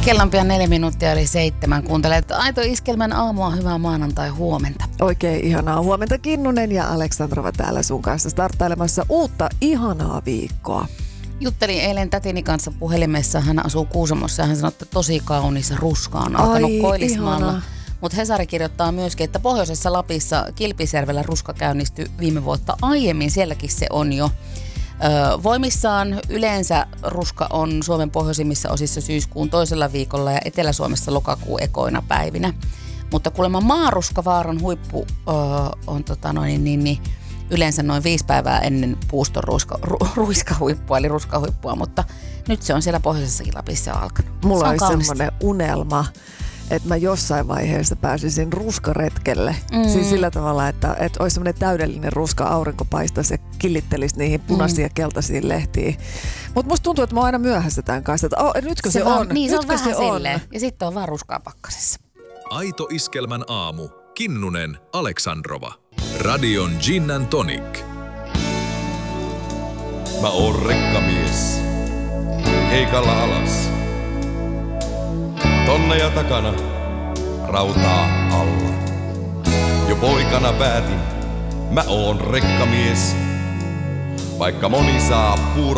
Kello on pian 4 minuuttia yli 7. Kuuntelet Aito Iskelmän aamua, hyvää maanantai huomenta. Oikein ihanaa huomenta, Kinnunen ja Aleksandrova täällä sun kanssa starttailemassa uutta ihanaa viikkoa. Juttelin eilen tätini kanssa puhelimessa, hän asuu Kuusamossa ja hän sanoi, että tosi kaunis ruska on alkanut Koillismaalla. Mutta Hesari kirjoittaa myöskin, että pohjoisessa Lapissa Kilpisjärvellä ruska käynnistyi viime vuotta aiemmin, sielläkin se on jo voimissaan. Yleensä ruska on Suomen pohjoisimmissa osissa syyskuun toisella viikolla ja Etelä-Suomessa lokakuun ekoina päivinä. Mutta kuulemma maaruskavaaran huippu on yleensä noin 5 päivää ennen puuston ruiskahuippua, eli ruskahuippua, mutta nyt se on siellä pohjoisessakin Lapissa alkanut. Mulla on semmoinen unelma, että mä jossain vaiheessa pääsisin ruskaretkelle. Siis sillä tavalla, että olisi semmoinen täydellinen ruska, aurinko paistaisi ja killittelisi niihin punaisiin ja keltaisiin lehtiin. Mutta musta tuntuu, että mä oon aina myöhässä tämän kanssa, että nytkö se on? Niin, se on vähän se on? silleen. Ja sitten on vaan ruskaa pakkasessa. Aito Iskelmän aamu. Kinnunen, Aleksandrova. Radion Gin and Tonic. Mä oon rekkamies. Keikalla alas. Tonneja takana. Rautaa alla. Jo poikana päätin. Mä oon rekkamies. Vaikka moni saa